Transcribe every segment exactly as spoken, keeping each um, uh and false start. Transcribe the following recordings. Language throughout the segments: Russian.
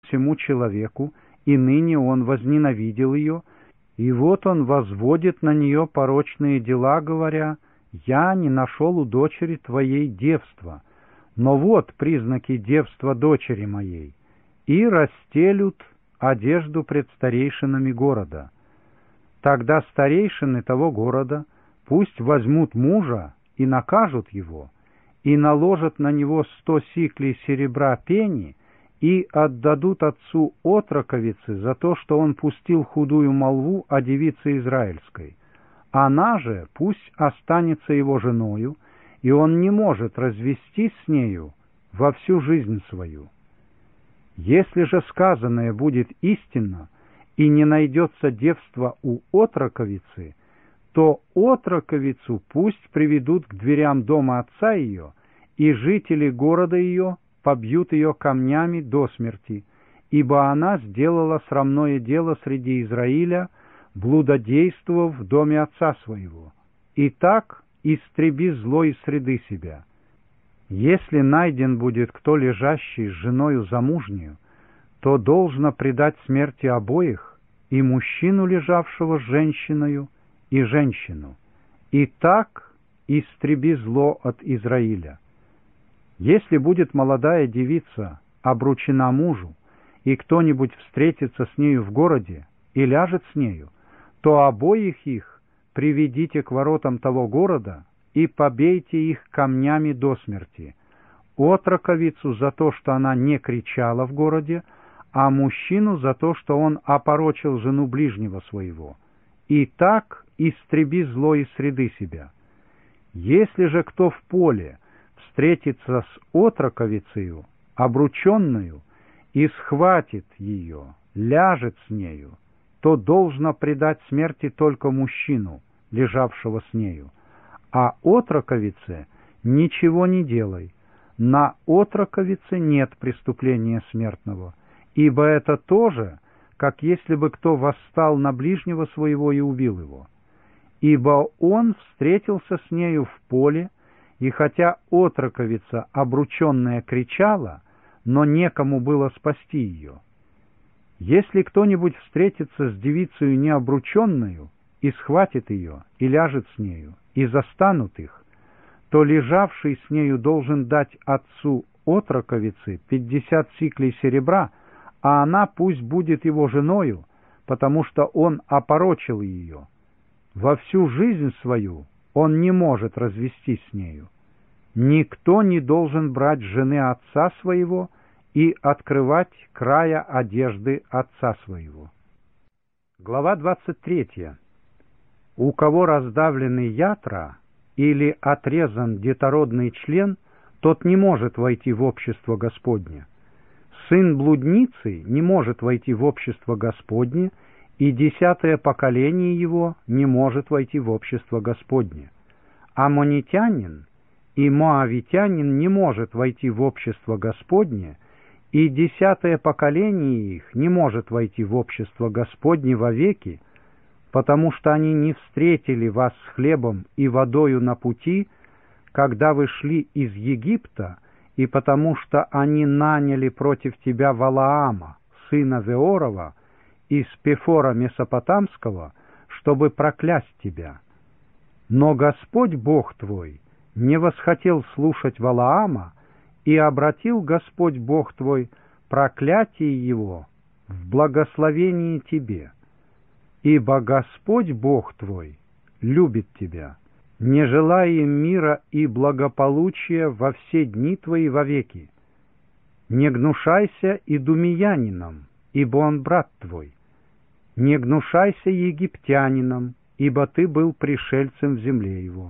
всему человеку, и ныне он возненавидел ее, и вот он возводит на нее порочные дела, говоря: «Я не нашел у дочери твоей девства, но вот признаки девства дочери моей», и расстелют одежду пред старейшинами города. Тогда старейшины того города пусть возьмут мужа и накажут его, и наложат на него сто сиклей серебра пени, и отдадут отцу отроковицы за то, что он пустил худую молву о девице израильской. Она же пусть останется его женою, и он не может развестись с нею во всю жизнь свою. Если же сказанное будет истинно, и не найдется девства у отроковицы, то отроковицу пусть приведут к дверям дома отца ее, и жители города ее побьют ее камнями до смерти, ибо она сделала срамное дело среди Израиля, блудодействовав в доме отца своего. И так истреби зло из среды себя. Если найден будет кто лежащий с женою замужнюю, то должно предать смерти обоих, и мужчину, лежавшего с женщиною, и женщину. И так истреби зло от Израиля. Если будет молодая девица обручена мужу, и кто-нибудь встретится с нею в городе и ляжет с нею, то обоих их приведите к воротам того города и побейте их камнями до смерти. Отроковицу за то, что она не кричала в городе, а мужчину за то, что он опорочил жену ближнего своего. И так истреби зло из среды себя. Если же кто в поле встретится с отроковицею, обрученную, и схватит ее, ляжет с нею, то должно предать смерти только мужчину, лежавшего с нею, а отроковице ничего не делай. На отроковице нет преступления смертного, ибо это тоже, как если бы кто восстал на ближнего своего и убил его. Ибо он встретился с нею в поле, и хотя отроковица обрученная кричала, но некому было спасти ее. Если кто-нибудь встретится с девицею необрученную и схватит ее, и ляжет с нею, и застанут их, то лежавший с нею должен дать отцу отроковицы пятьдесят сиклей серебра, а она пусть будет его женою, потому что он опорочил ее. Во всю жизнь свою он не может развестись с нею. Никто не должен брать жены отца своего и открывать края одежды отца своего. Глава двадцать третья. У кого раздавлены ятра или отрезан детородный член, тот не может войти в общество Господне. Сын блудницы не может войти в общество Господне, и десятое поколение его не может войти в общество Господне. Аммонитянин и моавитянин не может войти в общество Господне, и десятое поколение их не может войти в общество Господне вовеки, потому что они не встретили вас с хлебом и водою на пути, когда вы шли из Египта, и потому что они наняли против тебя Валаама, сына Веорова, из Пефора Месопотамского, чтобы проклясть тебя. Но Господь Бог твой не восхотел слушать Валаама, и обратил Господь Бог твой проклятие его в благословение тебе. Ибо Господь Бог твой любит тебя, не желая им мира и благополучия во все дни твои вовеки. Не гнушайся идумеянином, ибо он брат твой. Не гнушайся египтянином, ибо ты был пришельцем в земле его.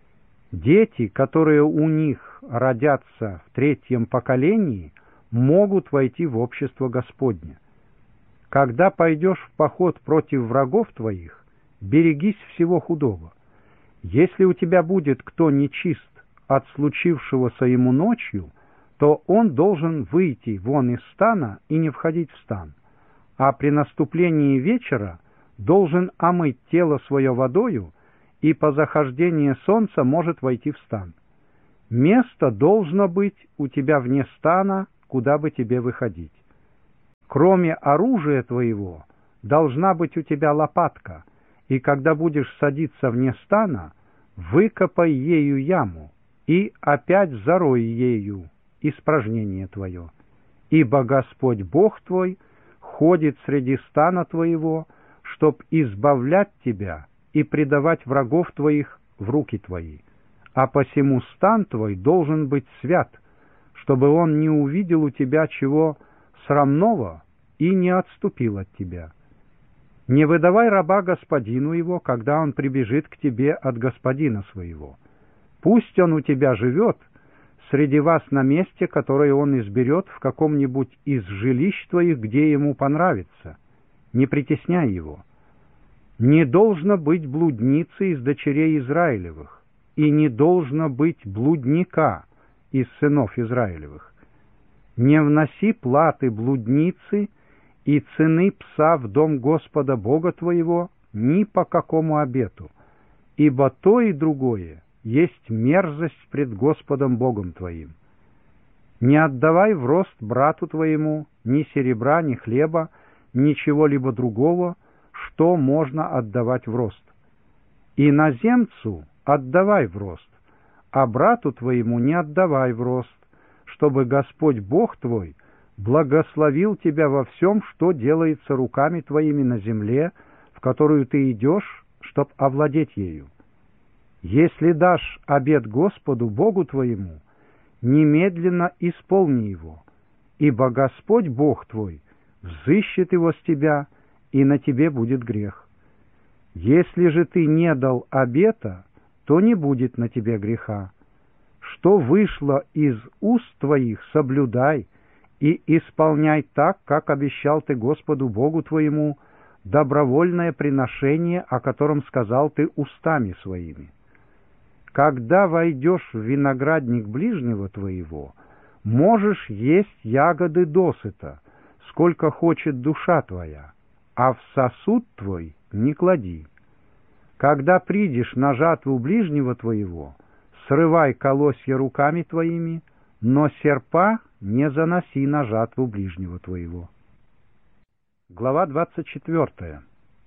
Дети, которые у них родятся в третьем поколении, могут войти в общество Господне. Когда пойдешь в поход против врагов твоих, берегись всего худого. Если у тебя будет кто нечист от случившегося ему ночью, то он должен выйти вон из стана и не входить в стан, а при наступлении вечера должен омыть тело свое водою, и по захождении солнца может войти в стан. Место должно быть у тебя вне стана, куда бы тебе выходить. Кроме оружия твоего должна быть у тебя лопатка, и когда будешь садиться вне стана, выкопай ею яму, и опять зарой ею испражнение твое. Ибо Господь Бог твой ходит среди стана твоего, чтоб избавлять тебя и предавать врагов твоих в руки твои. А посему стан твой должен быть свят, чтобы он не увидел у тебя чего срамного и не отступил от тебя. Не выдавай раба господину его, когда он прибежит к тебе от господина своего. Пусть он у тебя живет среди вас на месте, которое он изберет в каком-нибудь из жилищ твоих, где ему понравится. Не притесняй его. Не должно быть блудницы из дочерей Израилевых, и не должно быть блудника из сынов Израилевых. Не вноси платы блудницы и цены пса в дом Господа Бога твоего ни по какому обету, ибо то и другое есть мерзость пред Господом Богом твоим. Не отдавай в рост брату твоему ни серебра, ни хлеба, ничего-либо другого, что можно отдавать в рост. Иноземцу отдавай в рост, а брату твоему не отдавай в рост, чтобы Господь Бог твой благословил тебя во всем, что делается руками твоими на земле, в которую ты идешь, чтоб овладеть ею. Если дашь обет Господу Богу твоему, немедленно исполни его, ибо Господь Бог твой взыщет его с тебя, и на тебе будет грех. Если же ты не дал обета, то не будет на тебе греха. Что вышло из уст твоих, соблюдай и исполняй так, как обещал ты Господу Богу твоему, добровольное приношение, о котором сказал ты устами своими. Когда войдешь в виноградник ближнего твоего, можешь есть ягоды досыта, сколько хочет душа твоя, а в сосуд твой не клади. Когда придешь на жатву ближнего твоего, срывай колосья руками твоими, но серпа не заноси на жатву ближнего твоего. Глава двадцать четвёртая.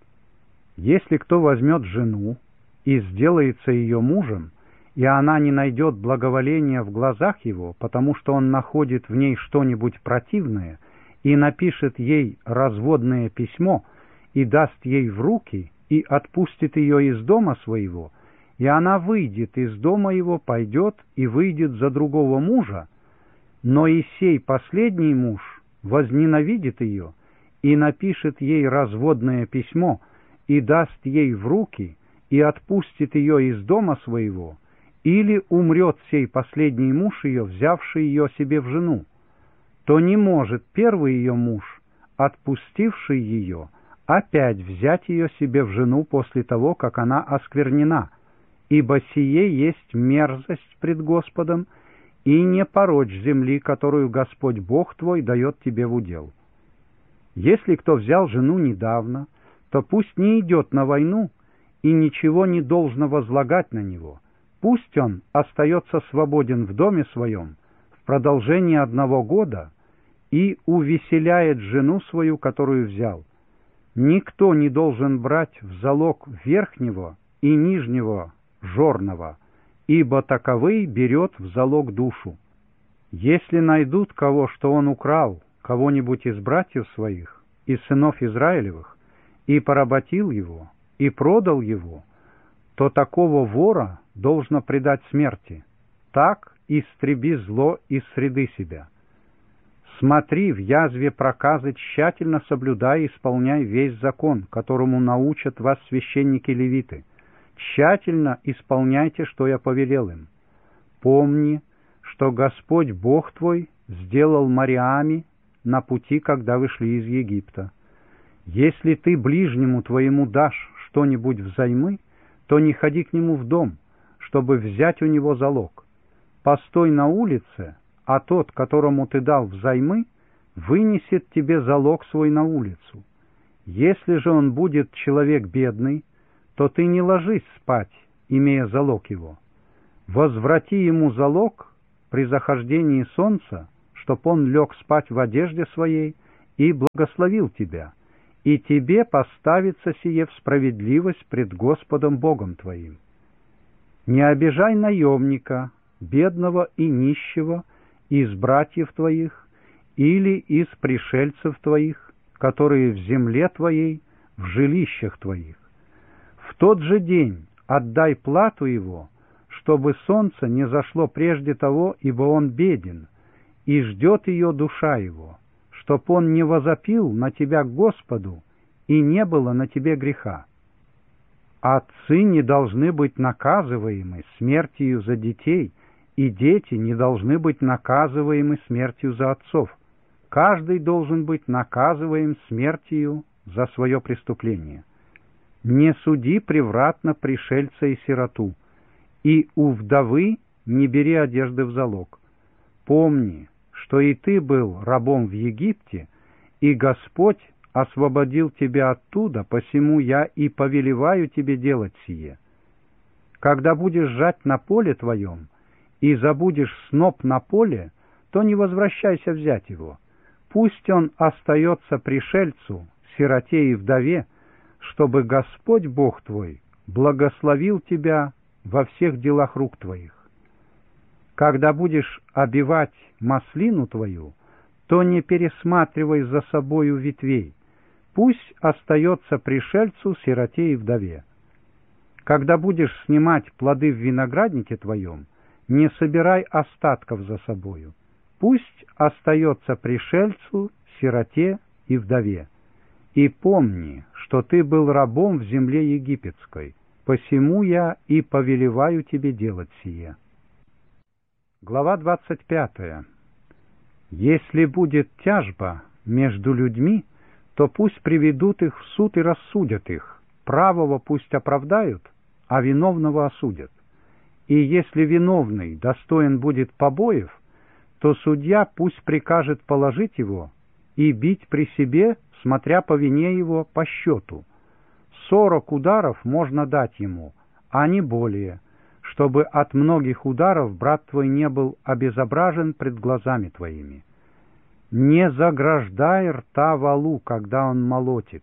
Если кто возьмет жену и сделается ее мужем, и она не найдет благоволения в глазах его, потому что он находит в ней что-нибудь противное, и напишет ей разводное письмо, и даст ей в руки, и отпустит ее из дома своего, и она выйдет из дома его, пойдет и выйдет за другого мужа, но и сей последний муж возненавидит ее, и напишет ей разводное письмо, и даст ей в руки, и отпустит ее из дома своего, или умрет сей последний муж ее, взявший ее себе в жену, то не может первый ее муж, отпустивший ее, опять взять ее себе в жену после того, как она осквернена, ибо сие есть мерзость пред Господом, и не порочь земли, которую Господь Бог твой дает тебе в удел. Если кто взял жену недавно, то пусть не идет на войну, и ничего не должно возлагать на него. Пусть он остается свободен в доме своем в продолжении одного года и увеселяет жену свою, которую взял. Никто не должен брать в залог верхнего и нижнего жорного, ибо таковый берет в залог душу. Если найдут кого, что он украл, кого-нибудь из братьев своих, из сынов Израилевых, и поработил его, и продал его, то такого вора должно предать смерти. Так истреби зло из среды себя. Смотри в язве проказы, тщательно соблюдай и исполняй весь закон, которому научат вас священники-левиты. Тщательно исполняйте, что я повелел им. Помни, что Господь Бог твой сделал морями на пути, когда вы шли из Египта. Если ты ближнему твоему дашь что-нибудь взаймы, то не ходи к нему в дом, чтобы взять у него залог. Постой на улице, а тот, которому ты дал взаймы, вынесет тебе залог свой на улицу. Если же он будет человек бедный, то ты не ложись спать, имея залог его. Возврати ему залог при захождении солнца, чтоб он лег спать в одежде своей и благословил тебя, и тебе поставится сие в справедливость пред Господом Богом твоим. Не обижай наемника, бедного и нищего из братьев твоих или из пришельцев твоих, которые в земле твоей, в жилищах твоих. В тот же день отдай плату его, чтобы солнце не зашло прежде того, ибо он беден, и ждет ее душа его, чтоб он не возопил на тебя к Господу, и не было на тебе греха. Отцы не должны быть наказываемы смертью за детей, и дети не должны быть наказываемы смертью за отцов. Каждый должен быть наказываем смертью за свое преступление. Не суди превратно пришельца и сироту, и у вдовы не бери одежды в залог. Помни, что и ты был рабом в Египте, и Господь освободил тебя оттуда, посему я и повелеваю тебе делать сие. Когда будешь жать на поле твоем, и забудешь сноп на поле, то не возвращайся взять его. Пусть он остается пришельцу, сироте и вдове, чтобы Господь Бог твой благословил тебя во всех делах рук твоих. Когда будешь обивать маслину твою, то не пересматривай за собою ветвей, пусть остается пришельцу, сироте и вдове. Когда будешь снимать плоды в винограднике твоем, не собирай остатков за собою, пусть остается пришельцу, сироте и вдове. И помни, что ты был рабом в земле египетской, посему я и повелеваю тебе делать сие. Глава двадцать пятая. Если будет тяжба между людьми, то пусть приведут их в суд и рассудят их, правого пусть оправдают, а виновного осудят. И если виновный достоин будет побоев, то судья пусть прикажет положить его и бить при себе, смотря по вине его по счету. Сорок ударов можно дать ему, а не более, чтобы от многих ударов брат твой не был обезображен пред глазами твоими. Не заграждай рта волу, когда он молотит.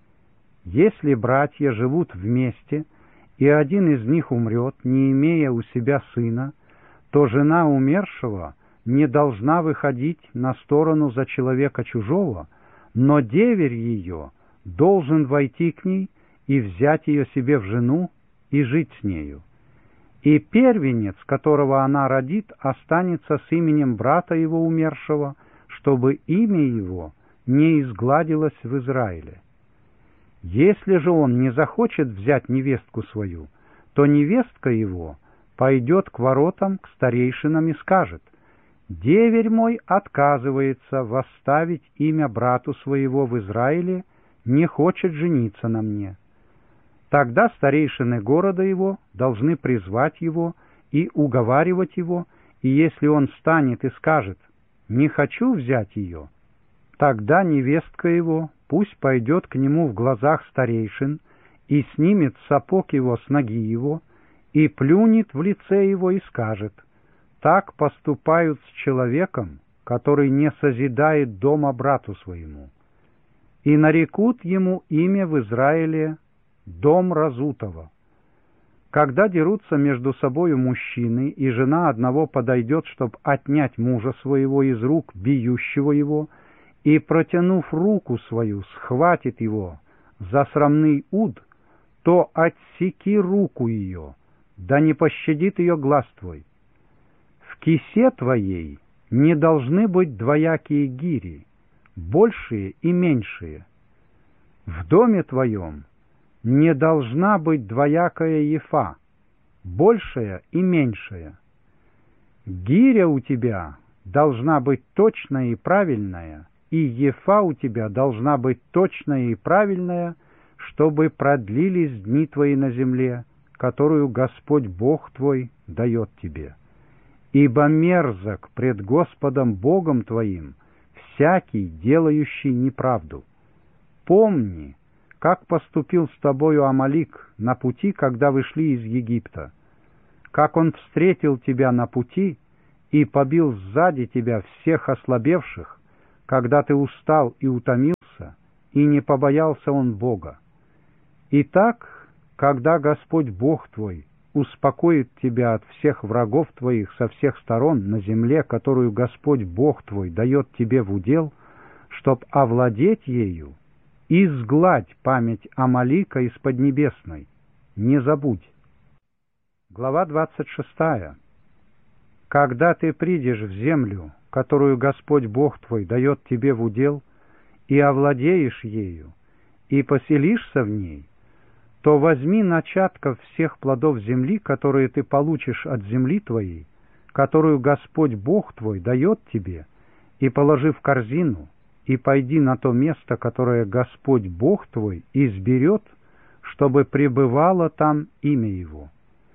Если братья живут вместе, и один из них умрет, не имея у себя сына, то жена умершего не должна выходить на сторону за человека чужого, но деверь ее должен войти к ней и взять ее себе в жену и жить с нею. И первенец, которого она родит, останется с именем брата его умершего, чтобы имя его не изгладилось в Израиле. Если же он не захочет взять невестку свою, то невестка его пойдет к воротам, к старейшинам и скажет: «Деверь мой отказывается восставить имя брату своего в Израиле, не хочет жениться на мне». Тогда старейшины города его должны призвать его и уговаривать его, и если он встанет и скажет: «Не хочу взять ее», тогда невестка его пусть пойдет к нему в глазах старейшин и снимет сапог его с ноги его и плюнет в лице его и скажет: «Так поступают с человеком, который не созидает дома брату своему». И нарекут ему имя в Израиле «Дом разутого». Когда дерутся между собою мужчины, и жена одного подойдет, чтобы отнять мужа своего из рук бьющего его, и, протянув руку свою, схватит его за срамный уд, то отсеки руку ее, да не пощадит ее глаз твой. В кисе твоей не должны быть двоякие гири, большие и меньшие. В доме твоем не должна быть двоякая ефа, большая и меньшая. Гиря у тебя должна быть точная и правильная, и ефа у тебя должна быть точная и правильная, чтобы продлились дни твои на земле, которую Господь Бог твой дает тебе. Ибо мерзок пред Господом Богом твоим всякий, делающий неправду. Помни, как поступил с тобою Амалик на пути, когда вы шли из Египта, как он встретил тебя на пути и побил сзади тебя всех ослабевших, когда ты устал и утомился, и не побоялся он Бога. Итак, когда Господь Бог твой успокоит тебя от всех врагов твоих со всех сторон на земле, которую Господь Бог твой дает тебе в удел, чтоб овладеть ею, изгладь память Амалика из Поднебесной, не забудь. Глава двадцать шестая. Когда ты придешь в землю, которую Господь Бог твой дает тебе в удел, и овладеешь ею, и поселишься в ней, то возьми начатков всех плодов земли, которые ты получишь от земли твоей, которую Господь Бог твой дает тебе, и положи в корзину, и пойди на то место, которое Господь Бог твой изберет, чтобы пребывало там имя Его.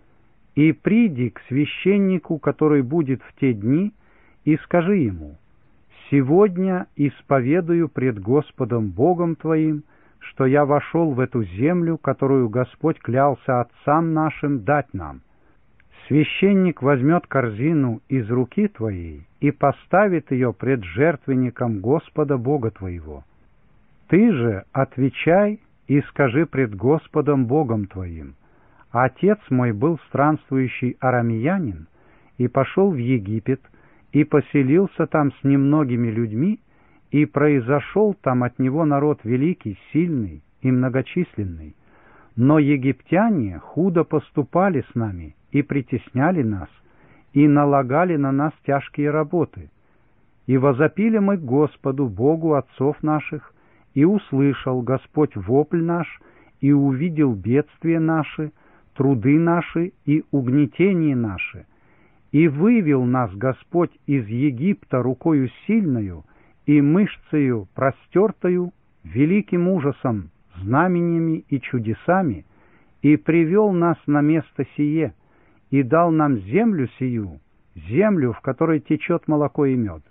И приди к священнику, который будет в те дни, и скажи ему: «Сегодня исповедую пред Господом Богом твоим, что я вошел в эту землю, которую Господь клялся отцам нашим дать нам». Священник возьмет корзину из руки твоей и поставит ее пред жертвенником Господа Бога твоего. Ты же отвечай и скажи пред Господом Богом твоим: «Отец мой был странствующий арамеянин, и пошел в Египет, и поселился там с немногими людьми, и произошел там от него народ великий, сильный и многочисленный. Но египтяне худо поступали с нами и притесняли нас, и налагали на нас тяжкие работы. И возопили мы к Господу, Богу отцов наших, и услышал Господь вопль наш, и увидел бедствия наши, труды наши и угнетения наши, и вывел нас Господь из Египта рукою сильною и мышцею простертою, великим ужасом, знамениями и чудесами, и привел нас на место сие, и дал нам землю сию, землю, в которой течет молоко и мед.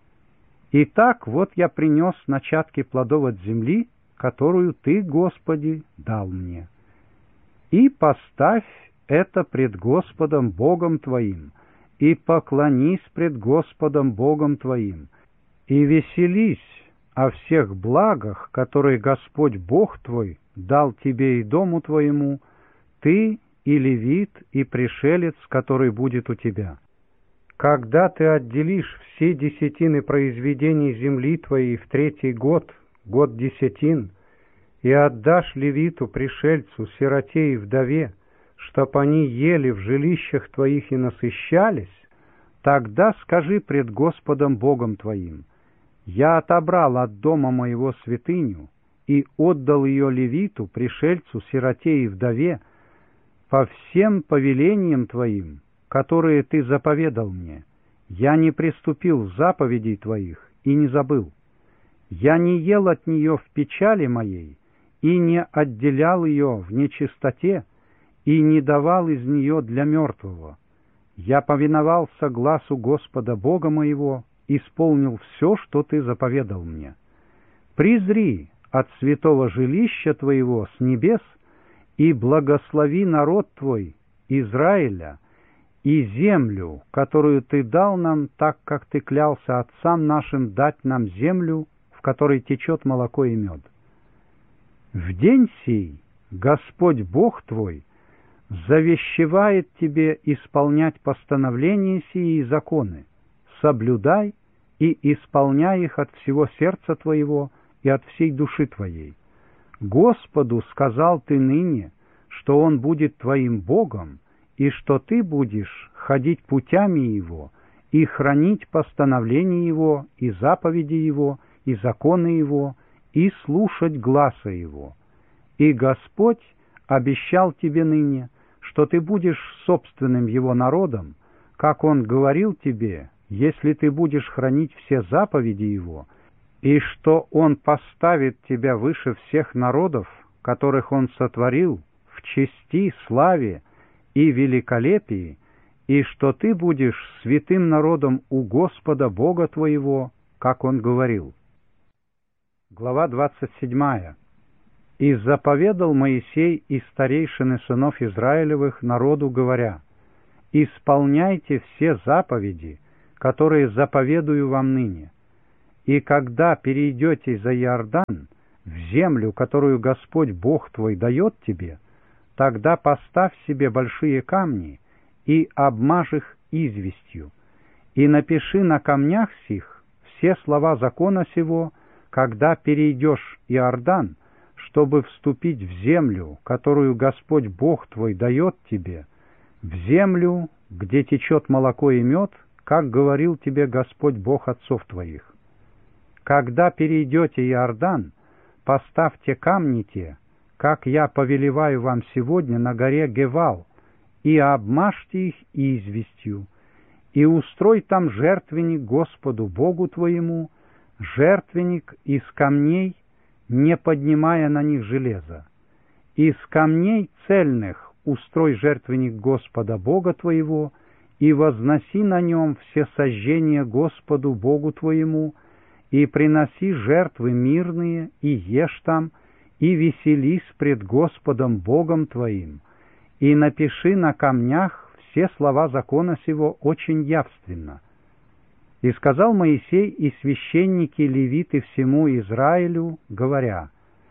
Итак, вот я принес начатки плодов от земли, которую Ты, Господи, дал мне. И поставь это пред Господом Богом твоим, и поклонись пред Господом Богом твоим, и веселись о всех благах, которые Господь Бог твой дал тебе и дому твоему, ты и левит, и пришелец, который будет у тебя. Когда ты отделишь все десятины произведений земли твоей в третий год, год десятин, и отдашь левиту, пришельцу, сироте и вдове, чтоб они ели в жилищах твоих и насыщались, тогда скажи пред Господом Богом твоим: «Я отобрал от дома моего святыню и отдал ее левиту, пришельцу, сироте и вдове по всем повелениям твоим, которые ты заповедал мне. Я не приступил заповедей твоих и не забыл. Я не ел от нее в печали моей и не отделял ее в нечистоте и не давал из нее для мертвого. Я повиновался гласу Господа Бога моего, исполнил все, что ты заповедал мне. Призри от святого жилища твоего с небес и благослови народ твой, Израиля, и землю, которую ты дал нам, так как ты клялся отцам нашим дать нам землю, в которой течет молоко и мед. В день сей Господь Бог твой завещевает тебе исполнять постановления сии и законы, соблюдай и исполняй их от всего сердца твоего и от всей души твоей. Господу сказал ты ныне, что Он будет твоим Богом, и что ты будешь ходить путями Его и хранить постановления Его и заповеди Его и законы Его и слушать гласа Его. И Господь обещал тебе ныне, что ты будешь собственным Его народом, как Он говорил тебе, если ты будешь хранить все заповеди Его, и что Он поставит тебя выше всех народов, которых Он сотворил, в чести, славе и великолепии, и что ты будешь святым народом у Господа Бога твоего, как Он говорил. Глава двадцать седьмая. «И заповедал Моисей и старейшины сынов Израилевых народу, говоря: исполняйте все заповеди, которые заповедую вам ныне, И когда перейдете за Иордан, в землю, которую Господь Бог твой дает тебе, тогда поставь себе большие камни и обмажь их известью, и напиши на камнях сих все слова закона сего, когда перейдешь Иордан, чтобы вступить в землю, которую Господь Бог твой дает тебе, в землю, где течет молоко и мед, как говорил тебе Господь Бог отцов твоих. Когда перейдете Иордан, поставьте камни те, как я повелеваю вам сегодня на горе Гевал, и обмажьте их известью, и устрой там жертвенник Господу Богу твоему, жертвенник из камней, не поднимая на них железа. Из камней цельных устрой жертвенник Господа Бога твоего, и возноси на нем все сожжения Господу Богу твоему, и приноси жертвы мирные, и ешь там, и веселись пред Господом Богом твоим, и напиши на камнях все слова закона сего очень явственно. И сказал Моисей и священники левиты всему Израилю, говоря: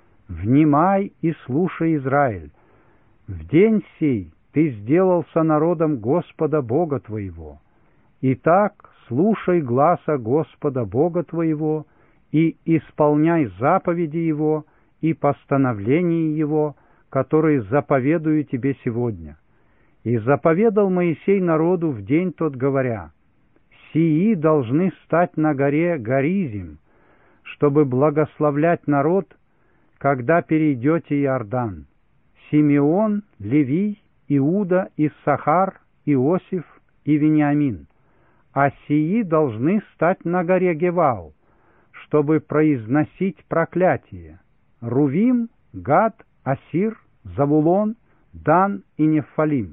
«Внимай и слушай, Израиль, в день сей ты сделался народом Господа Бога твоего. Итак, слушай гласа Господа Бога твоего и исполняй заповеди Его и постановления Его, которые заповедую тебе сегодня». И заповедал Моисей народу в день тот, говоря: «Сии должны стать на горе Горизим, чтобы благословлять народ, когда перейдете Иордан: Симеон, Левий, Иуда, Иссахар, Иосиф и Вениамин. А сии должны стать на горе Гевал, чтобы произносить проклятие: Рувим, Гад, Асир, Завулон, Дан и Нефалим.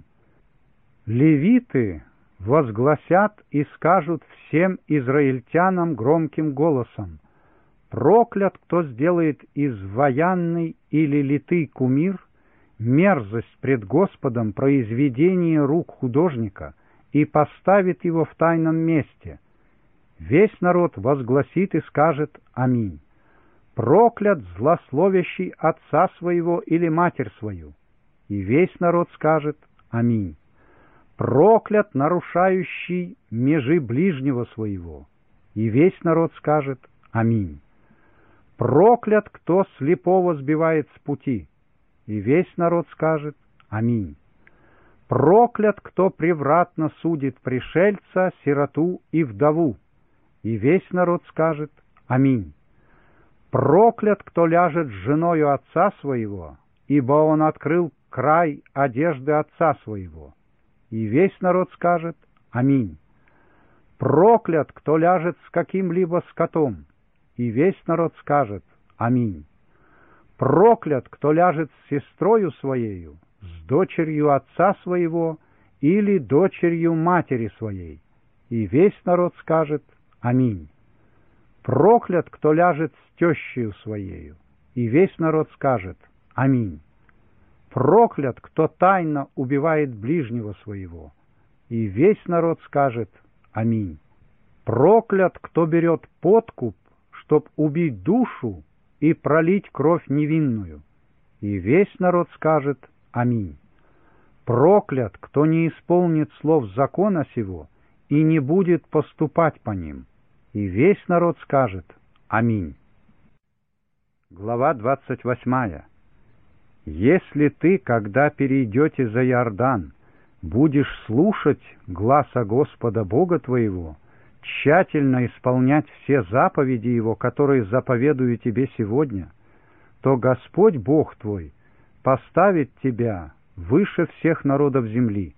Левиты возгласят и скажут всем израильтянам громким голосом: проклят, кто сделает из воянный или литый кумир мерзость пред Господом произведение рук художника и поставит его в тайном месте. Весь народ возгласит и скажет: аминь. Проклят злословящий отца своего или матерь свою. И весь народ скажет: аминь. Проклят нарушающий межи ближнего своего. И весь народ скажет: аминь. Проклят, кто слепого сбивает с пути. И весь народ скажет: аминь. Проклят, кто превратно судит пришельца, сироту и вдову. И весь народ скажет: аминь. Проклят, кто ляжет с женою отца своего, ибо он открыл край одежды отца своего. И весь народ скажет: аминь. Проклят, кто ляжет с каким-либо скотом. И весь народ скажет: аминь. Проклят, кто ляжет с сестрою своею, с дочерью отца своего или дочерью матери своей. И весь народ скажет: аминь. Проклят, кто ляжет с тещею своею. И весь народ скажет: аминь. Проклят, кто тайно убивает ближнего своего. И весь народ скажет: аминь. Проклят, кто берет подкуп, чтоб убить душу и пролить кровь невинную. И весь народ скажет: аминь. Проклят, кто не исполнит слов закона сего и не будет поступать по ним. И весь народ скажет: аминь. Глава двадцать восьмая. Если ты, когда перейдете за Иордан, будешь слушать гласа Господа Бога твоего, тщательно исполнять все заповеди Его, которые заповедую тебе сегодня, то Господь Бог твой поставит тебя выше всех народов земли,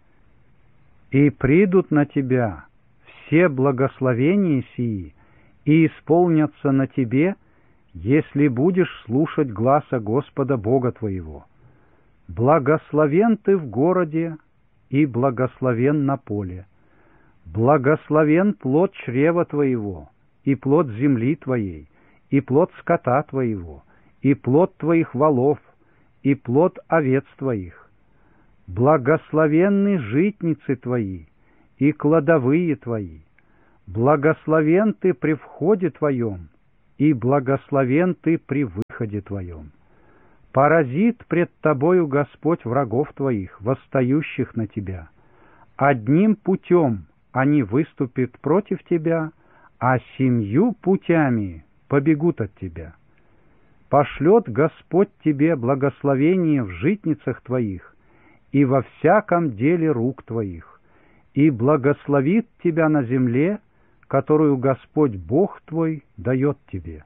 и придут на тебя все благословения сии и исполнятся на тебе, если будешь слушать гласа Господа Бога твоего. Благословен ты в городе и благословен на поле. Благословен плод чрева твоего, и плод земли твоей, и плод скота твоего, и плод твоих волов, и плод овец твоих. Благословенны житницы твои, и кладовые твои. Благословен ты при входе твоем, и благословен ты при выходе твоем. Поразит пред тобою Господь врагов твоих, восстающих на тебя. Одним путем они выступят против тебя, а семью путями побегут от тебя. Пошлет Господь тебе благословение в житницах твоих и во всяком деле рук твоих, и благословит тебя на земле, которую Господь Бог твой дает тебе.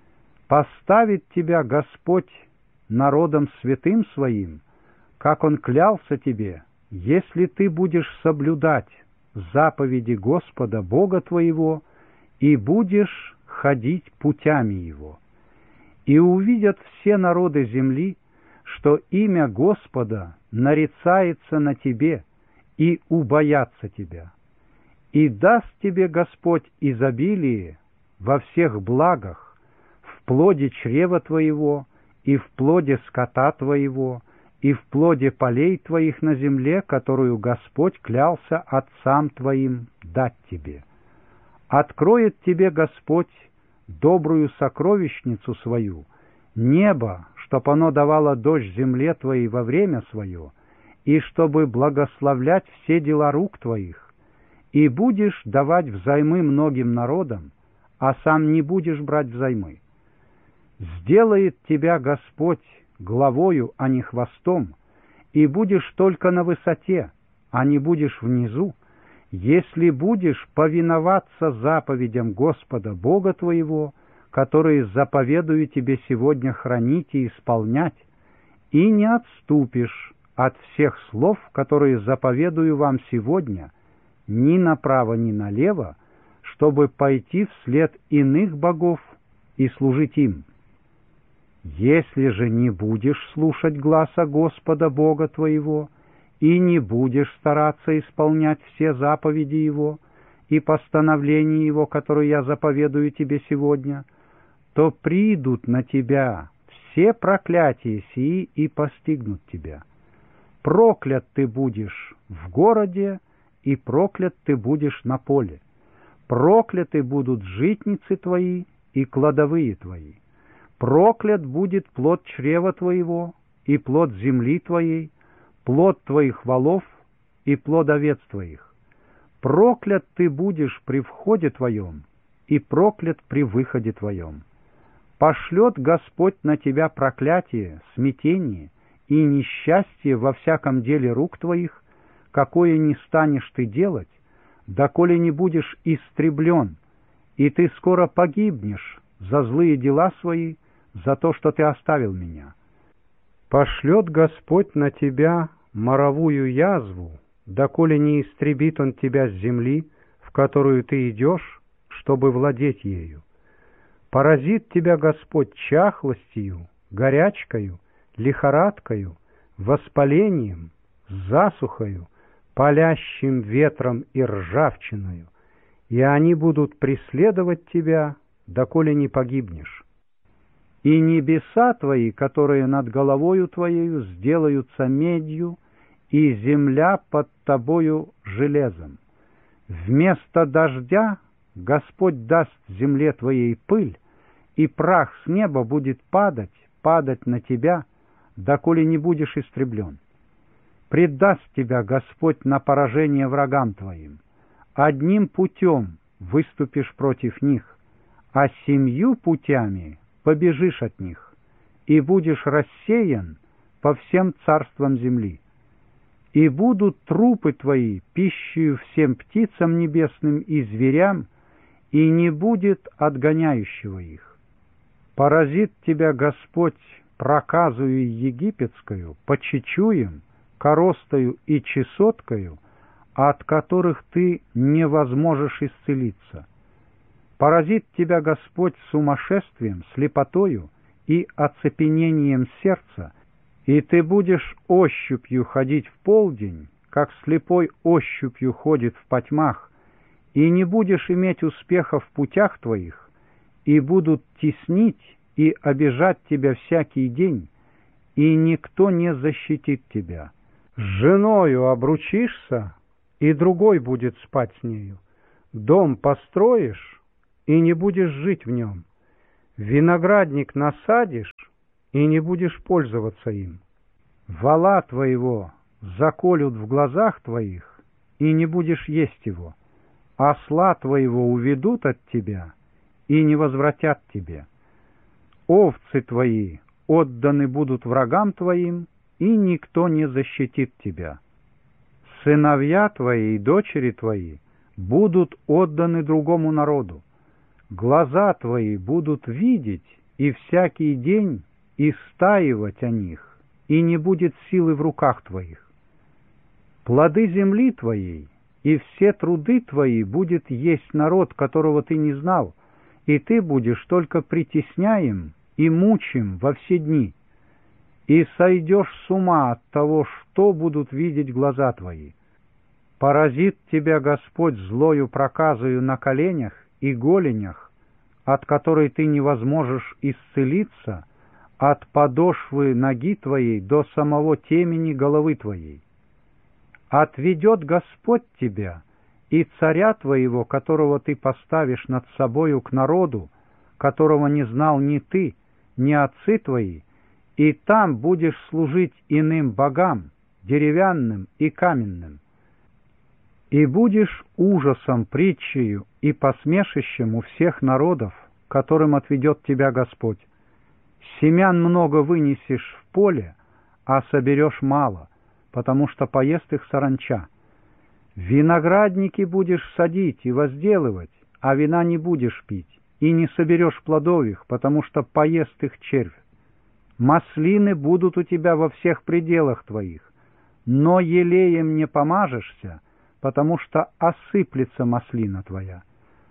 Поставит тебя Господь народом святым своим, как Он клялся тебе, если ты будешь соблюдать заповеди Господа Бога твоего и будешь ходить путями Его. И увидят все народы земли, что имя Господа нарицается на тебе, и убоятся тебя. И даст тебе Господь изобилие во всех благах, в плоде чрева твоего, и в плоде скота твоего, и в плоде полей твоих на земле, которую Господь клялся отцам твоим дать тебе. Откроет тебе Господь добрую сокровищницу свою, небо, чтоб оно давало дождь земле твоей во время свое, и чтобы благословлять все дела рук твоих, и будешь давать взаймы многим народам, а сам не будешь брать взаймы. Сделает тебя Господь главою, а не хвостом, и будешь только на высоте, а не будешь внизу, если будешь повиноваться заповедям Господа Бога твоего, которые заповедую тебе сегодня хранить и исполнять, и не отступишь от всех слов, которые заповедую вам сегодня, ни направо, ни налево, чтобы пойти вслед иных богов и служить им. Если же не будешь слушать гласа Господа Бога твоего и не будешь стараться исполнять все заповеди Его и постановления Его, которые я заповедую тебе сегодня, то придут на тебя все проклятия сии и постигнут тебя. Проклят ты будешь в городе, и проклят ты будешь на поле. Прокляты будут житницы твои и кладовые твои. Проклят будет плод чрева твоего и плод земли твоей, плод твоих волов и плод овец твоих. Проклят ты будешь при входе твоем и проклят при выходе твоем. Пошлет Господь на тебя проклятие, смятение и несчастье во всяком деле рук твоих, какое не станешь ты делать, доколе не будешь истреблен, и ты скоро погибнешь за злые дела свои, за то, что ты оставил меня. Пошлет Господь на тебя моровую язву, доколе не истребит Он тебя с земли, в которую ты идешь, чтобы владеть ею. Поразит тебя Господь чахлостью, горячкою, лихорадкою, воспалением, засухою, палящим ветром и ржавчиною, и они будут преследовать тебя, доколе не погибнешь. И небеса твои, которые над головою твоею, сделаются медью, и земля под тобою железом. Вместо дождя Господь даст земле твоей пыль, и прах с неба будет падать, падать на тебя, доколе не будешь истреблен. Предаст тебя Господь на поражение врагам твоим. Одним путем выступишь против них, а семью путями побежишь от них, и будешь рассеян по всем царствам земли. И будут трупы твои пищею всем птицам небесным и зверям, и не будет отгоняющего их. Поразит тебя Господь проказую египетскую, почечуем, коростою и чесоткою, от которых ты не возможешь исцелиться. Поразит тебя Господь сумасшествием, слепотою и оцепенением сердца, и ты будешь ощупью ходить в полдень, как слепой ощупью ходит в потьмах, и не будешь иметь успеха в путях твоих, и будут теснить и обижать тебя всякий день, и никто не защитит тебя. С женою обручишься, и другой будет спать с нею. Дом построишь, и не будешь жить в нем. Виноградник насадишь, и не будешь пользоваться им. Вола твоего заколют в глазах твоих, и не будешь есть его. Осла твоего уведут от тебя, и не возвратят тебе. Овцы твои отданы будут врагам твоим, и никто не защитит тебя. Сыновья твои и дочери твои будут отданы другому народу. Глаза твои будут видеть и всякий день истаивать о них, и не будет силы в руках твоих. Плоды земли твоей и все труды твои будет есть народ, которого ты не знал, и ты будешь только притесняем и мучим во все дни, и сойдешь с ума от того, что будут видеть глаза твои. Поразит тебя Господь злою проказою на коленях и голенях, от которой ты не возможешь исцелиться, от подошвы ноги твоей до самого темени головы твоей. Отведет Господь тебя и царя твоего, которого ты поставишь над собою, к народу, которого не знал ни ты, ни отцы твои, и там будешь служить иным богам, деревянным и каменным. И будешь ужасом, притчею и посмешищем у всех народов, которым отведет тебя Господь. Семян много вынесешь в поле, а соберешь мало, потому что поест их саранча. Виноградники будешь садить и возделывать, а вина не будешь пить, и не соберешь плодов их, потому что поест их червь. Маслины будут у тебя во всех пределах твоих, но елеем не помажешься, потому что осыплется маслина твоя.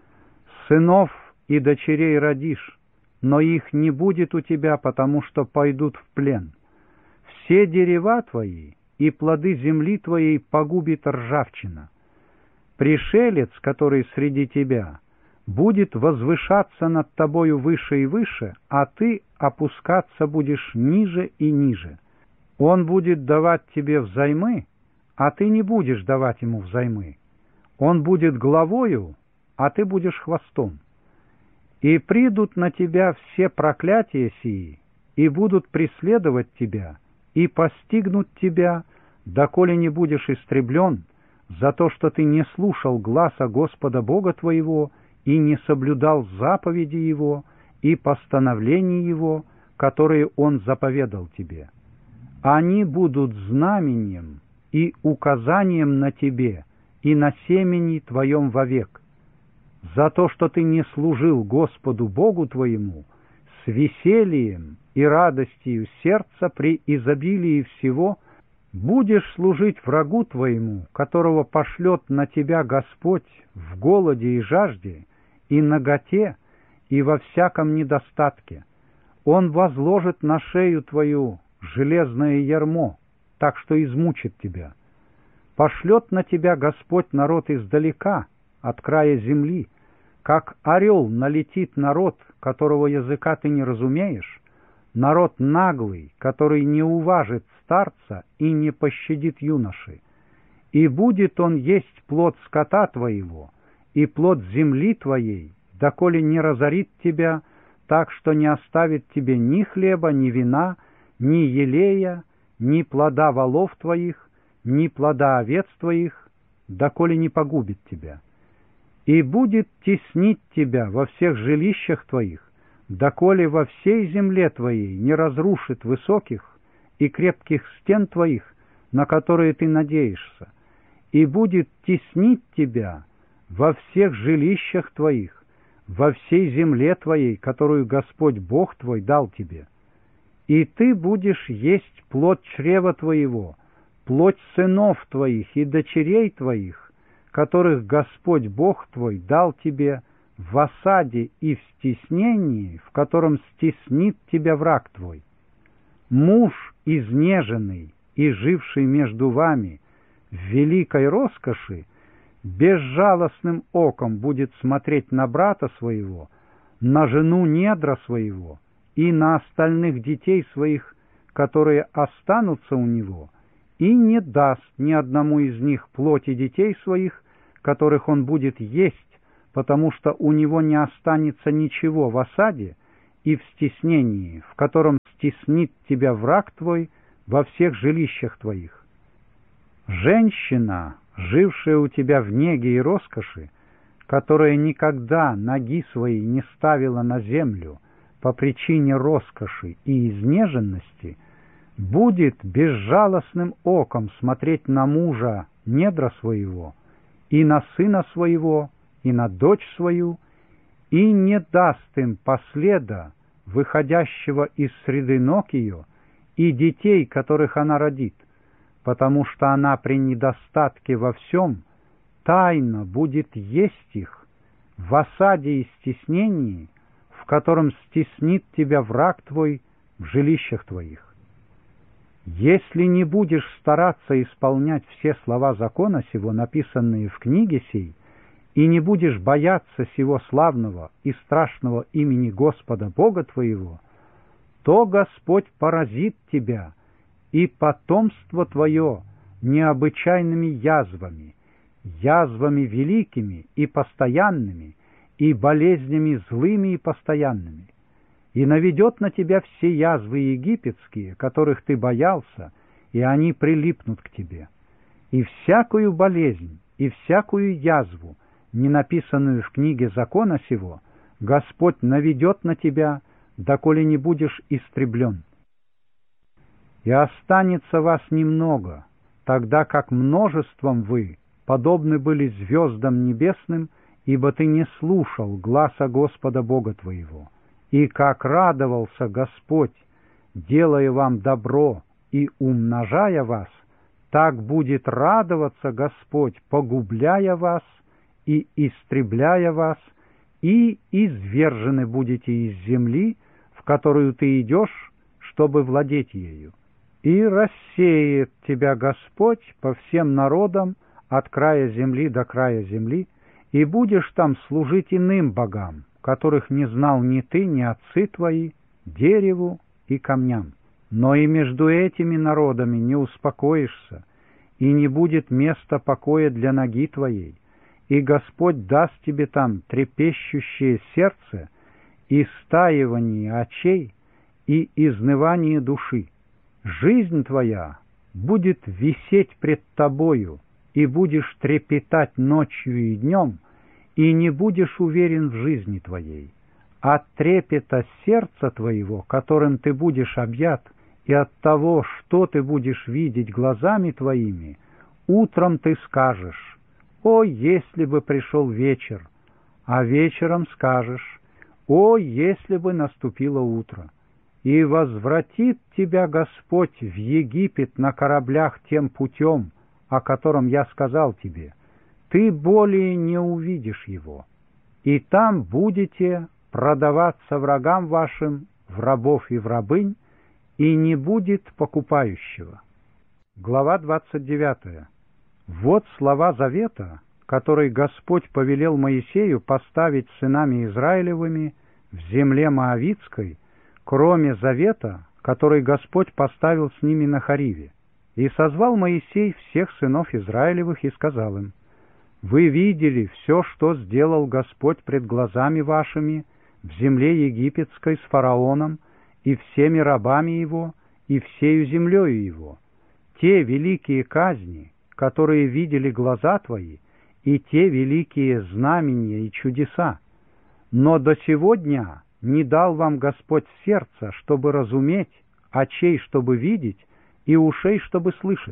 Сынов и дочерей родишь, но их не будет у тебя, потому что пойдут в плен. Все дерева твои и плоды земли твоей погубит ржавчина. Пришелец, который среди тебя, будет возвышаться над тобою выше и выше, а ты опускаться будешь ниже и ниже. Он будет давать тебе взаймы, а ты не будешь давать ему взаймы. Он будет главою, а ты будешь хвостом. И придут на тебя все проклятия сии, и будут преследовать тебя, и постигнут тебя, доколе не будешь истреблен, за то, что ты не слушал гласа Господа Бога твоего, и не соблюдал заповеди Его и постановлений Его, которые Он заповедал тебе. Они будут знамением и указанием на тебе и на семени твоем вовек, за то, что ты не служил Господу Богу твоему с весельем и радостью сердца при изобилии всего, будешь служить врагу твоему, которого пошлет на тебя Господь в голоде и жажде, и наготе, и во всяком недостатке. Он возложит на шею твою железное ярмо, так что измучит тебя. Пошлет на тебя Господь народ издалека, от края земли, как орел налетит народ, которого языка ты не разумеешь, народ наглый, который не уважит старца и не пощадит юноши. И будет он есть плод скота твоего и плод земли твоей, доколе не разорит тебя, так что не оставит тебе ни хлеба, ни вина, ни елея, ни плода волов твоих, ни плода овец твоих, доколе не погубит тебя. И будет теснить тебя во всех жилищах твоих, доколе во всей земле твоей не разрушит высоких и крепких стен твоих, на которые ты надеешься, и будет теснить тебя во всех жилищах твоих, во всей земле твоей, которую Господь Бог твой дал тебе. И ты будешь есть плод чрева твоего, плоть сынов твоих и дочерей твоих, которых Господь Бог твой дал тебе в осаде и в стеснении, в котором стеснит тебя враг твой. Муж изнеженный и живший между вами в великой роскоши безжалостным оком будет смотреть на брата своего, на жену недра своего и на остальных детей своих, которые останутся у него, и не даст ни одному из них плоти детей своих, которых он будет есть, потому что у него не останется ничего в осаде и в стеснении, в котором стеснит тебя враг твой во всех жилищах твоих. Женщина, жившая у тебя в неге и роскоши, которая никогда ноги своей не ставила на землю по причине роскоши и изнеженности, будет безжалостным оком смотреть на мужа недра своего, и на сына своего, и на дочь свою, и не даст им последа, выходящего из среды ног ее, и детей, которых она родит, потому что она при недостатке во всем тайно будет есть их в осаде и стеснении, в котором стеснит тебя враг твой в жилищах твоих. Если не будешь стараться исполнять все слова закона сего, написанные в книге сей, и не будешь бояться сего славного и страшного имени Господа Бога твоего, то Господь поразит тебя и потомство твое необычайными язвами, язвами великими и постоянными, и болезнями злыми и постоянными, и наведет на тебя все язвы египетские, которых ты боялся, и они прилипнут к тебе. И всякую болезнь, и всякую язву, не написанную в книге закона сего, Господь наведет на тебя, доколе не будешь истреблен. И останется вас немного, тогда как множеством вы подобны были звездам небесным, ибо ты не слушал гласа Господа Бога твоего. И как радовался Господь, делая вам добро и умножая вас, так будет радоваться Господь, погубляя вас и истребляя вас, и извержены будете из земли, в которую ты идешь, чтобы владеть ею. И рассеет тебя Господь по всем народам от края земли до края земли, и будешь там служить иным богам, которых не знал ни ты, ни отцы твои, дереву и камням. Но и между этими народами не успокоишься, и не будет места покоя для ноги твоей, и Господь даст тебе там трепещущее сердце, и стаивание очей, и изнывание души. Жизнь твоя будет висеть пред тобою, и будешь трепетать ночью и днем, и не будешь уверен в жизни твоей. От трепета сердца твоего, которым ты будешь объят, и от того, что ты будешь видеть глазами твоими, утром ты скажешь: «О, если бы пришел вечер!» А вечером скажешь: «О, если бы наступило утро!» И возвратит тебя Господь в Египет на кораблях тем путем, о котором я сказал тебе. Ты более не увидишь его, и там будете продаваться врагам вашим в рабов и в рабынь, и не будет покупающего. Глава двадцать девятая. Вот слова завета, который Господь повелел Моисею поставить с сынами Израилевыми в земле Моавитской, кроме завета, который Господь поставил с ними на Хориве. И созвал Моисей всех сынов Израилевых и сказал им: «Вы видели все, что сделал Господь пред глазами вашими в земле египетской с фараоном и всеми рабами его и всею землею его, те великие казни, которые видели глаза твои, и те великие знамения и чудеса. Но до сего дня не дал вам Господь сердца, чтобы разуметь, очей, чтобы видеть, и ушей, чтобы слышать.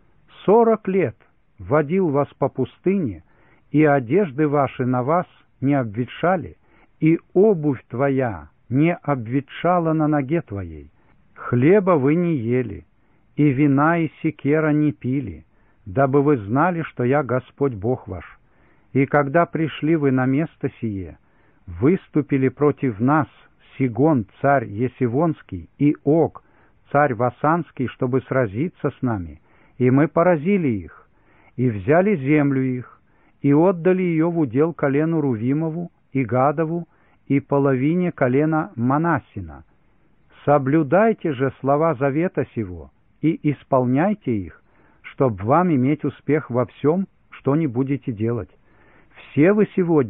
Сорок лет водил вас по пустыне, и одежды ваши на вас не обветшали, и обувь твоя не обветшала на ноге твоей. Хлеба вы не ели, и вина и секера не пили, дабы вы знали, что я Господь Бог ваш. И когда пришли вы на место сие, выступили против нас Сигон, царь Есивонский, и Ог, царь Васанский, чтобы сразиться с нами, и мы поразили их, и взяли землю их, и отдали ее в удел колену Рувимову и Гадову и половине колена Манассина. Соблюдайте же слова завета сего и исполняйте их, чтоб вам иметь успех во всем, что не будете делать. Все вы сегодня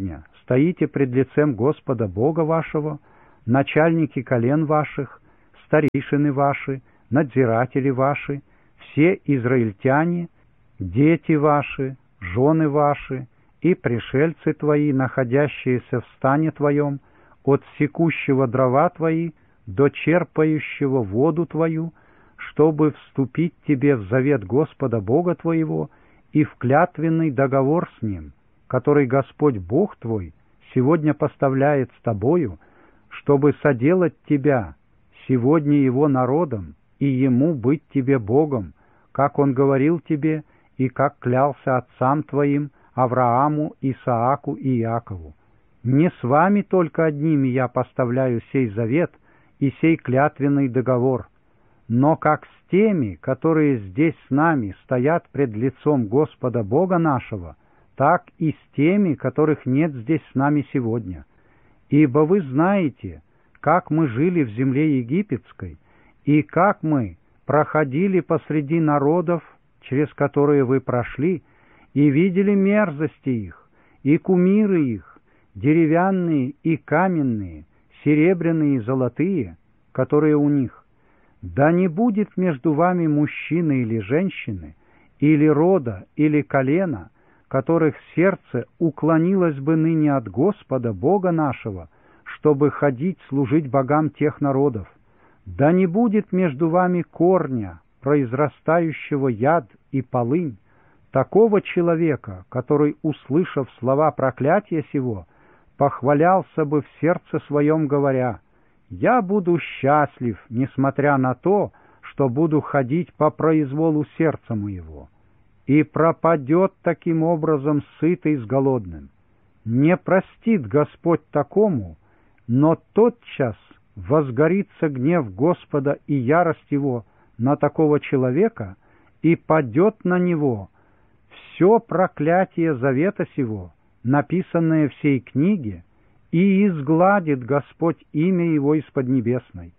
стоите пред лицем Господа Бога вашего, начальники колен ваших, старейшины ваши, надзиратели ваши, все израильтяне, дети ваши, жены ваши и пришельцы твои, находящиеся в стане твоем, от секущего дрова твои до черпающего воду твою, чтобы вступить тебе в завет Господа Бога твоего и в клятвенный договор с Ним, который Господь Бог твой сегодня поставляет с тобою, чтобы соделать тебя сегодня Его народом и Ему быть тебе Богом, как Он говорил тебе и как клялся отцам твоим Аврааму, Исааку и Иакову. Не с вами только одними я поставляю сей завет и сей клятвенный договор, но как с теми, которые здесь с нами стоят пред лицом Господа Бога нашего, так и с теми, которых нет здесь с нами сегодня. Ибо вы знаете, как мы жили в земле египетской, и как мы проходили посреди народов, через которые вы прошли, и видели мерзости их, и кумиры их, деревянные и каменные, серебряные и золотые, которые у них. Да не будет между вами мужчины или женщины, или рода, или колена, которых сердце уклонилось бы ныне от Господа Бога нашего, чтобы ходить служить богам тех народов. Да не будет между вами корня, произрастающего яд и полынь, такого человека, который, услышав слова проклятия сего, похвалялся бы в сердце своем, говоря: «Я буду счастлив, несмотря на то, что буду ходить по произволу сердца моего». И пропадет таким образом сытый с голодным. Не простит Господь такому, но тотчас возгорится гнев Господа и ярость Его на такого человека, и падет на него все проклятие завета сего, написанное в сей книге, и изгладит Господь имя Его из Поднебесной,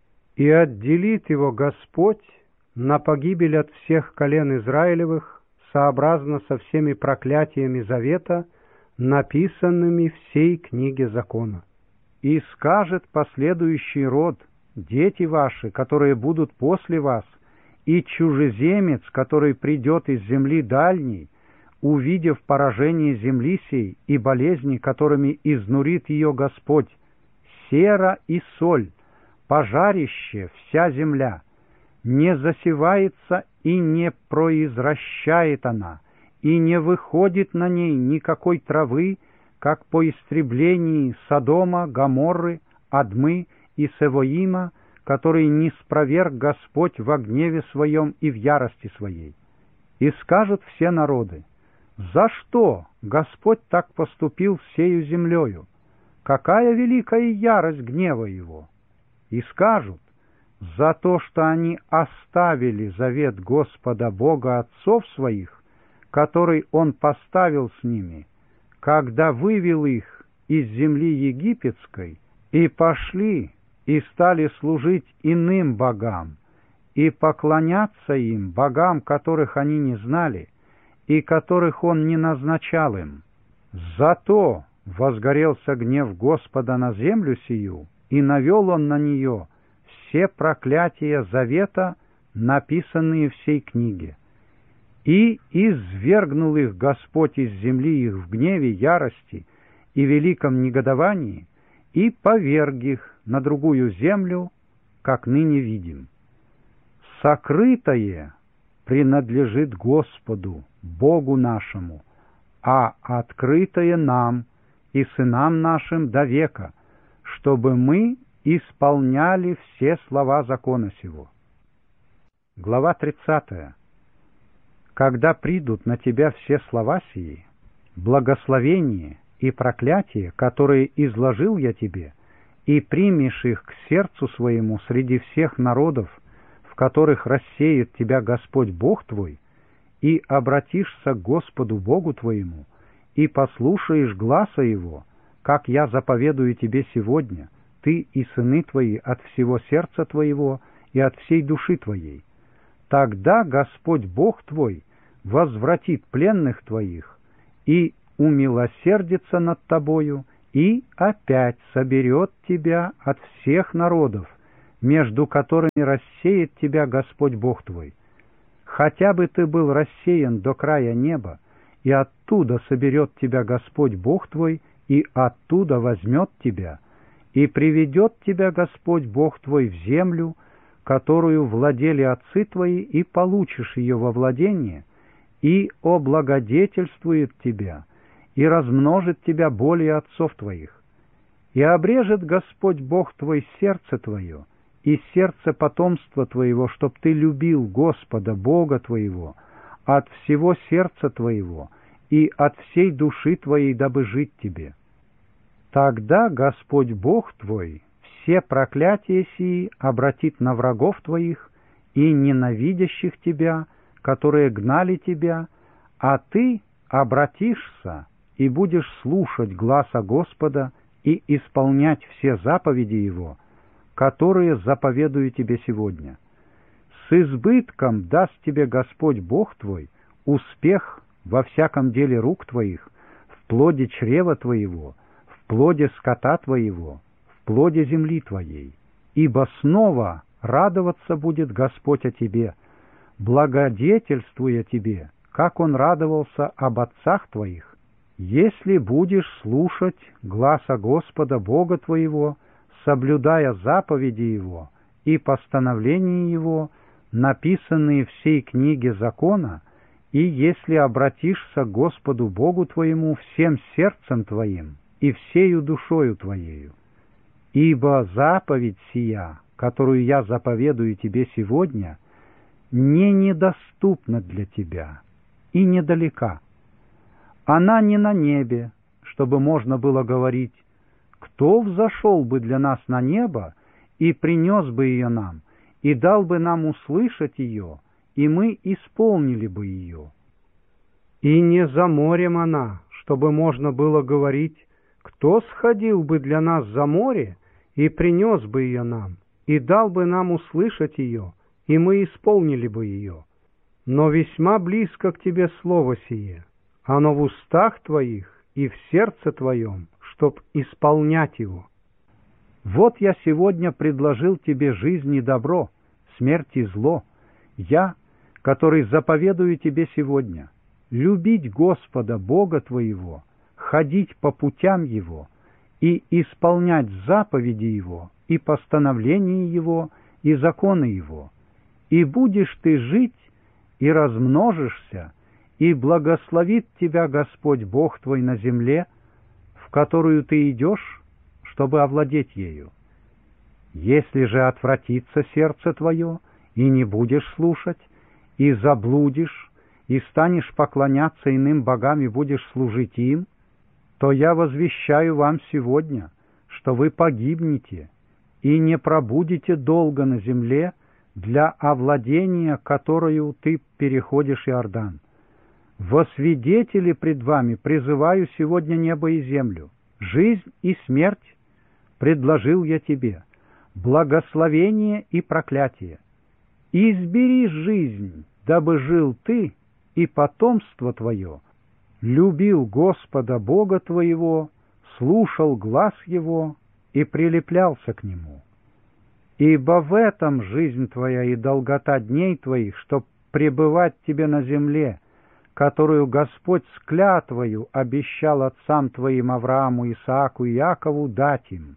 и отделит его Господь на погибель от всех колен Израилевых, сообразно со всеми проклятиями завета, написанными в сей книге закона. И скажет последующий род: дети ваши, которые будут после вас, и чужеземец, который придет из земли дальней, увидев поражение земли сей и болезни, которыми изнурит ее Господь, сера и соль, пожарище вся земля, не засевается и не произращает она, и не выходит на ней никакой травы, как по истреблении Содома, Гоморры, Адмы и Севоима, который не спроверг Господь во гневе своем и в ярости своей. И скажут все народы: за что Господь так поступил с сею землею? Какая великая ярость гнева Его? И скажут: за то, что они оставили завет Господа Бога отцов своих, который Он поставил с ними, когда вывел их из земли египетской, и пошли и стали служить иным богам, и поклоняться им, богам, которых они не знали, и которых Он не назначал им. Зато возгорелся гнев Господа на землю сию, и навел Он на нее все проклятия завета, написанные в сей книге. И извергнул их Господь из земли их в гневе, ярости и великом негодовании, и поверг их на другую землю, как ныне видим. Сокрытое принадлежит Господу, Богу нашему, а открытое нам и сынам нашим до века, чтобы мы исполняли все слова закона сего. Глава тридцатая. Когда придут на тебя все слова сии, благословение и проклятие, которые изложил я тебе, и примешь их к сердцу своему среди всех народов, в которых рассеет тебя Господь Бог твой, и обратишься к Господу Богу твоему, и послушаешь гласа Его, как я заповедую тебе сегодня, ты и сыны твои от всего сердца твоего и от всей души твоей. Тогда Господь Бог твой возвратит пленных твоих и умилосердится над тобою и опять соберет тебя от всех народов, между которыми рассеет тебя Господь Бог твой. Хотя бы ты был рассеян до края неба, и оттуда соберет тебя Господь Бог твой, и оттуда возьмет тебя, и приведет тебя Господь Бог твой в землю, которую владели отцы твои, и получишь ее во владение, и облагодетельствует тебя, и размножит тебя более отцов твоих. И обрежет Господь Бог твой сердце твое, и сердце потомства твоего, чтоб ты любил Господа Бога твоего от всего сердца твоего и от всей души твоей, дабы жить тебе. Тогда Господь Бог твой все проклятия сии обратит на врагов твоих и ненавидящих тебя, которые гнали тебя, а ты обратишься и будешь слушать гласа Господа и исполнять все заповеди Его, которые заповедую тебе сегодня. С избытком даст тебе Господь Бог твой успех во всяком деле рук твоих, в плоде чрева твоего, в плоде скота твоего, в плоде земли твоей. Ибо снова радоваться будет Господь о тебе, благодетельствуя тебе, как Он радовался об отцах твоих, если будешь слушать гласа Господа Бога твоего, соблюдая заповеди Его и постановления Его, написанные в сей книге закона, и если обратишься к Господу Богу твоему всем сердцем твоим и всею душою твоею. Ибо заповедь сия, которую я заповедую тебе сегодня, не недоступна для тебя и недалека. Она не на небе, чтобы можно было говорить: кто взошел бы для нас на небо и принес бы ее нам, и дал бы нам услышать ее, и мы исполнили бы ее. И не за морем она, чтобы можно было говорить: кто сходил бы для нас за море и принес бы ее нам, и дал бы нам услышать ее, и мы исполнили бы ее. Но весьма близко к тебе слово сие, оно в устах твоих и в сердце твоем, чтоб исполнять его. Вот я сегодня предложил тебе жизнь и добро, смерть и зло. Я, который заповедую тебе сегодня, любить Господа Бога твоего, ходить по путям Его и исполнять заповеди Его и постановления Его и законы Его. И будешь ты жить, и размножишься, и благословит тебя Господь Бог твой на земле, в которую ты идешь, чтобы овладеть ею. Если же отвратится сердце твое, и не будешь слушать, и заблудишь, и станешь поклоняться иным богам и будешь служить им, то я возвещаю вам сегодня, что вы погибнете и не пробудете долго на земле для овладения, которую ты переходишь Иордан. Во свидетели пред вами призываю сегодня небо и землю. Жизнь и смерть предложил я тебе, благословение и проклятие. Избери жизнь, дабы жил ты и потомство твое, любил Господа Бога твоего, слушал глас Его и прилеплялся к Нему. Ибо в этом жизнь твоя и долгота дней твоих, чтоб пребывать тебе на земле, которую Господь с клятвою обещал отцам твоим Аврааму, Исааку и Иакову дать им.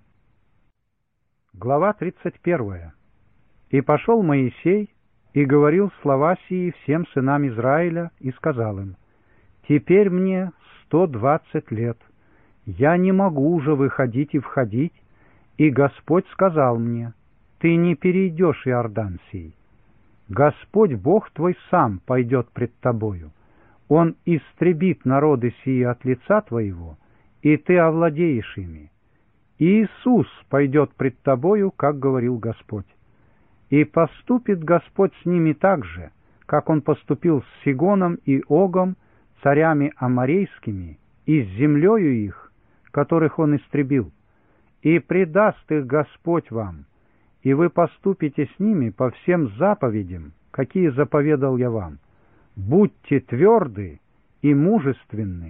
Глава тридцать первая. И пошел Моисей и говорил слова сии всем сынам Израиля и сказал им: «Теперь мне сто двадцать лет, я не могу уже выходить и входить, и Господь сказал мне: ты не перейдешь Иордан сей. Господь Бог твой сам пойдет пред тобою, Он истребит народы сии от лица твоего, и ты овладеешь ими. Иисус пойдет пред тобою, как говорил Господь. И поступит Господь с ними так же, как Он поступил с Сигоном и Огом, царями аморейскими, и с землею их, которых Он истребил. И предаст их Господь вам, и вы поступите с ними по всем заповедям, какие заповедал я вам. Будьте тверды и мужественны,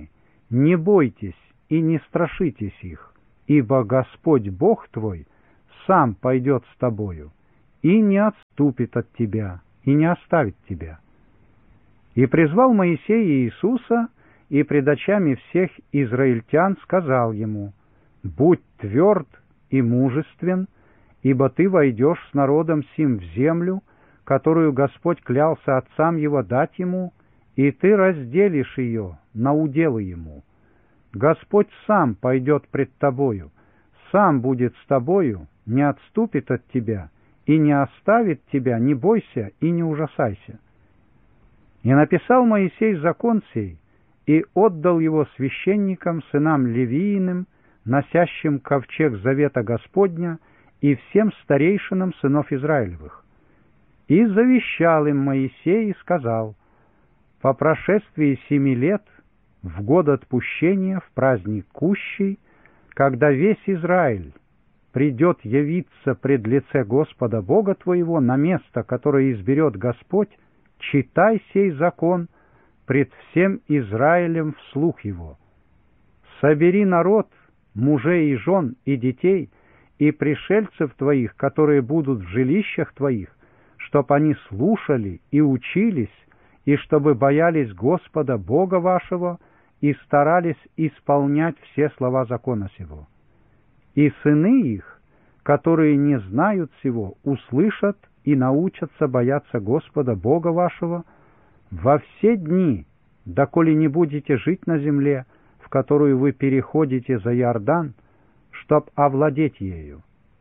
не бойтесь и не страшитесь их, ибо Господь Бог твой сам пойдет с тобою и не отступит от тебя, и не оставит тебя». И призвал Моисей Иисуса, и пред очами всех израильтян сказал ему: «Будь тверд и мужествен, ибо ты войдешь с народом сим в землю, которую Господь клялся отцам его дать ему, и ты разделишь ее на уделы ему. Господь сам пойдет пред тобою, сам будет с тобою, не отступит от тебя и не оставит тебя, не бойся и не ужасайся». И написал Моисей закон сей, и отдал его священникам, сынам Левииным, носящим ковчег завета Господня, и всем старейшинам сынов Израилевых. И завещал им Моисей и сказал: «По прошествии семи лет, в год отпущения, в праздник Кущий, когда весь Израиль придет явиться пред лице Господа Бога твоего на место, которое изберет Господь, читай сей закон пред всем Израилем вслух его. Собери народ, мужей и жен, и детей, и пришельцев твоих, которые будут в жилищах твоих, чтоб они слушали и учились, и чтобы боялись Господа Бога вашего и старались исполнять все слова закона сего. И сыны их, которые не знают сего, услышат и научатся бояться Господа Бога вашего во все дни, доколе не будете жить на земле, в которую вы переходите за Иордан, чтоб овладеть ею.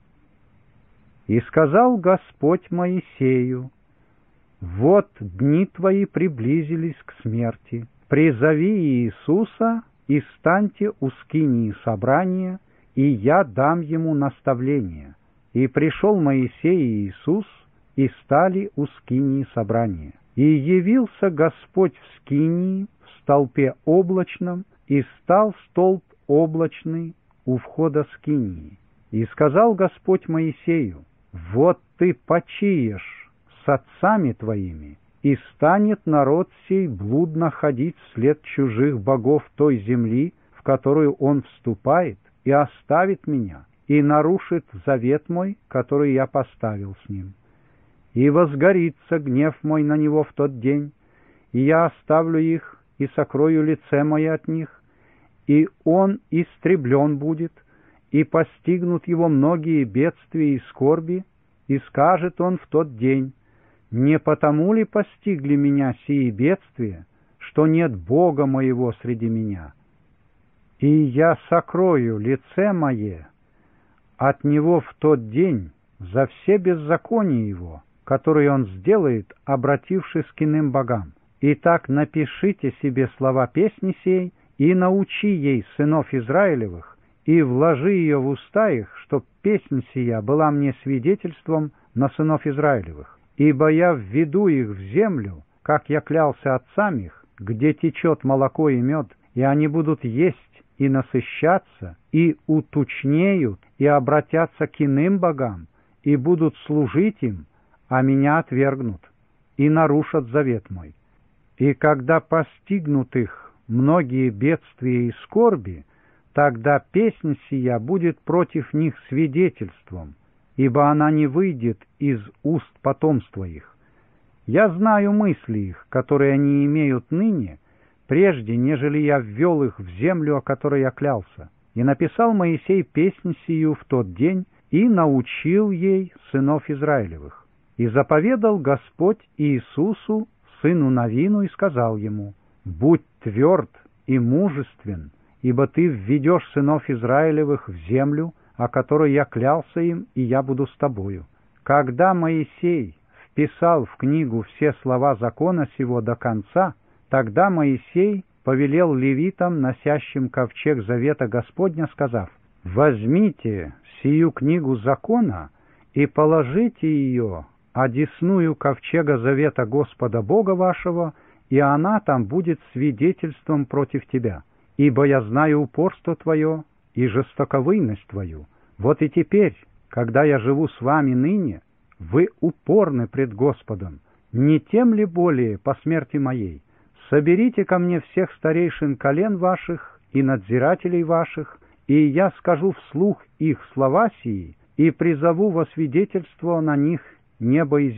И сказал Господь Моисею: вот дни твои приблизились к смерти. Призови Иисуса и станьте у скинии собрания, и я дам ему наставление. И пришел Моисей и Иисус, и стали у скинии собрания. И явился Господь в скинии в столпе облачном, и стал столб облачный у входа скинии. И сказал Господь Моисею: вот ты почиешь с отцами твоими, и станет народ сей блудно ходить вслед чужих богов той земли, в которую он вступает, и оставит меня, и нарушит завет мой, который я поставил с ним. И возгорится гнев мой на него в тот день, и я оставлю их, и сокрою лице мое от них, и он истреблен будет, и постигнут его многие бедствия и скорби, и скажет он в тот день: не потому ли постигли меня сии бедствия, что нет Бога моего среди меня? И я сокрою лице мое от него в тот день за все беззакония его, которые он сделает, обратившись к иным богам. Итак, напишите себе слова песни сей, и научи ей сынов Израилевых, и вложи ее в уста их, чтоб песнь сия была мне свидетельством на сынов Израилевых. Ибо я введу их в землю, как я клялся отцам их, где течет молоко и мед, и они будут есть и насыщаться, и утучнеют, и обратятся к иным богам, и будут служить им, а меня отвергнут, и нарушат завет мой. И когда постигнут их многие бедствия и скорби, тогда песнь сия будет против них свидетельством, ибо она не выйдет из уст потомства их. Я знаю мысли их, которые они имеют ныне, прежде, нежели я ввел их в землю, о которой я клялся. И написал Моисей песнь сию в тот день, и научил ей сынов Израилевых. И заповедал Господь Иисусу, сыну Навину, и сказал ему: «Будь тверд и мужествен, ибо ты введешь сынов Израилевых в землю, о которой я клялся им, и я буду с тобою». Когда Моисей вписал в книгу все слова закона сего до конца, тогда Моисей повелел левитам, носящим ковчег завета Господня, сказав: «Возьмите сию книгу закона и положите ее одесную ковчега завета Господа Бога вашего, и она там будет свидетельством против тебя. Ибо я знаю упорство твое и жестоковыйность твою. Вот и теперь, когда я живу с вами ныне, вы упорны пред Господом. Не тем ли более по смерти моей? Соберите ко мне всех старейшин колен ваших и надзирателей ваших, и я скажу вслух их слова сии, и призову во свидетельство на них небо и землю.